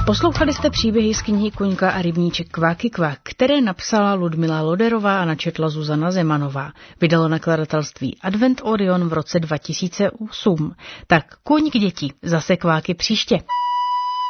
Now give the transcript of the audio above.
Poslouchali jste příběhy z knihy Kuňka a rybníček Kváky kvák, které napsala Ludmila Loderová a načetla Zuzana Zemanová. Vydalo nakladatelství Advent Orion v roce 2008. Tak kuň k děti, zase kváky příště.